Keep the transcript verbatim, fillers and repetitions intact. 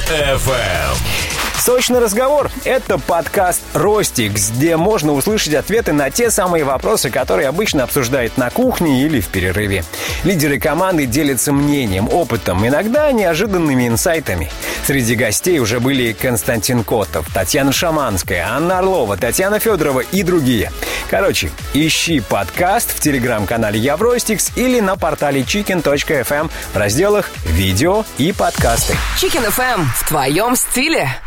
эф эм. Сочный разговор – это подкаст «Ростикс», где можно услышать ответы на те самые вопросы, которые обычно обсуждают на кухне или в перерыве. Лидеры команды делятся мнением, опытом, иногда неожиданными инсайтами. Среди гостей уже были Константин Котов, Татьяна Шаманская, Анна Орлова, Татьяна Федорова и другие. Короче, ищи подкаст в телеграм-канале «Я в Ростикс» или на портале чикен точка эф эм в разделах «Видео» и «Подкасты». Chicken эф эм в твоем стиле.